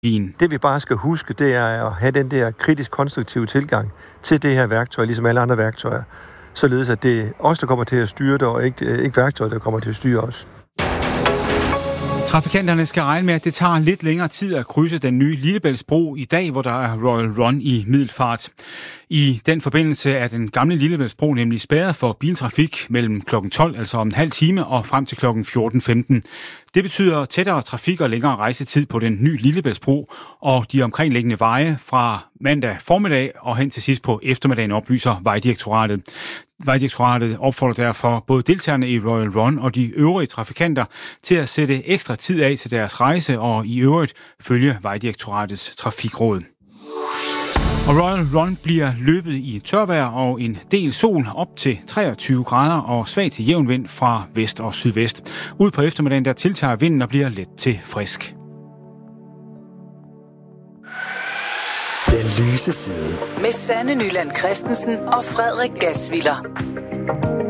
Det vi bare skal huske, det er at have den der kritisk konstruktive tilgang til det her værktøj, ligesom alle andre værktøjer, således at det er os, der kommer til at styre det, og ikke værktøjet, der kommer til at styre os. Trafikanterne skal regne med, at det tager lidt længere tid at krydse den nye Lillebæltsbro i dag, hvor der er Royal Run i Middelfart. I den forbindelse er den gamle Lillebæltsbro nemlig spærret for biltrafik mellem kl. 12, altså om en halv time, og frem til kl. 14.15. Det betyder tættere trafik og længere rejsetid på den nye Lillebæltsbro og de omkringliggende veje fra mandag formiddag og hen til sidst på eftermiddagen, oplyser Vejdirektoratet. Vejdirektoratet opfordrer derfor både deltagerne i Royal Run og de øvrige trafikanter til at sætte ekstra tid af til deres rejse og i øvrigt følge Vejdirektoratets trafikråd. Og Royal Run bliver løbet i tørvejr og en del sol op til 23 grader og svag til jævn vind fra vest og sydvest. Ud på eftermiddagen der tiltager vinden og bliver let til frisk. Den lyse side. Med Sanne Nyland Christensen og Frederik Gatsviller.